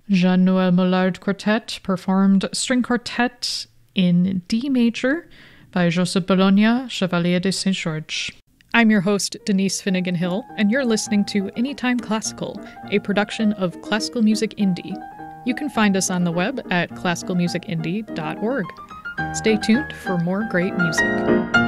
Jean-Noël Mollard Quartet performed String Quartet in D major by Joseph Bologna, Chevalier de Saint-Georges. I'm your host, Denise Finnegan Hill, and you're listening to Anytime Classical, a production of Classical Music Indie. You can find us on the web at classicalmusicindie.org. Stay tuned for more great music.